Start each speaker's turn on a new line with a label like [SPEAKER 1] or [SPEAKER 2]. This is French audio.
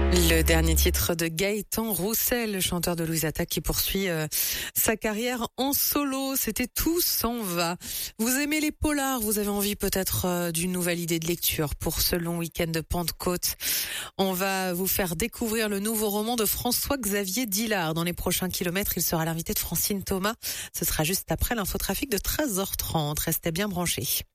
[SPEAKER 1] Le dernier titre de Gaëtan Roussel, le chanteur de Louise Attaque qui poursuit sa carrière en solo. C'était Tout s'en va. Vous aimez les polars, vous avez envie peut-être d'une nouvelle idée de lecture pour ce long week-end de Pentecôte. On va vous faire découvrir le nouveau roman de François-Xavier Dillard. Dans les prochains kilomètres, il sera l'invité de Francine Thomas. Ce sera juste après l'infotrafic de 13h30. Restez bien branchés.